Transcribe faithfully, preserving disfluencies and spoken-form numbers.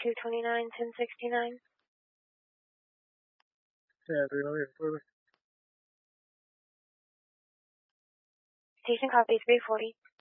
two twenty-nine, ten sixty-nine. Yeah, three hundred, Station copy three forty.